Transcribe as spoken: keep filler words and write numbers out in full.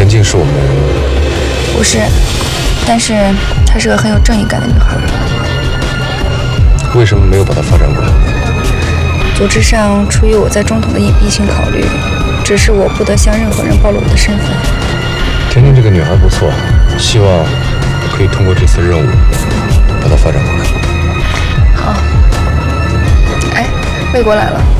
田静是我们的人物， 不是，但是她是个很有正义感的女孩。 为什么没有把她发展过来？ 组织上出于我在中统的隐蔽性考虑，只是我不得向任何人暴露我的身份。 田静这个女孩不错，希望我可以通过这次任务把她发展过来。 好。哎，魏国来了。